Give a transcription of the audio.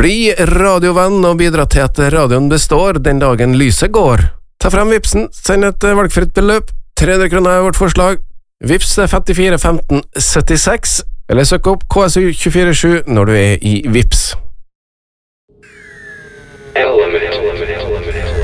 Bli radiovenn og bidra til at radioen består den dagen lyset går. Ta frem Vipsen, send et valgfritt beløp. 300 kroner er vårt forslag. Vips 54 15 76, eller søk opp KSU 24/7 når du er i Vips. Element.